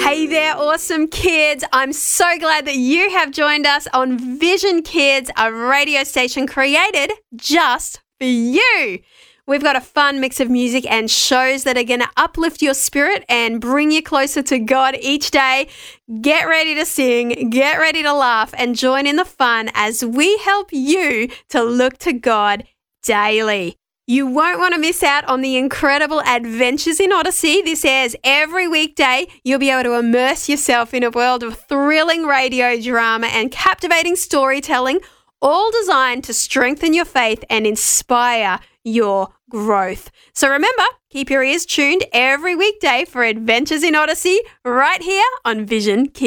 Hey there, awesome kids. I'm so glad that you have joined us on Vision Kids, a radio station created just for you. We've got a fun mix of music and shows that are going to uplift your spirit and bring you closer to God each day. Get ready to sing, get ready to laugh, and join in the fun as we help you to look to God daily. You won't want to miss out on the incredible Adventures in Odyssey. This airs every weekday. You'll be able to immerse yourself in a world of thrilling radio drama and captivating storytelling, all designed to strengthen your faith and inspire your growth. So remember, keep your ears tuned every weekday for Adventures in Odyssey right here on Vision Kids.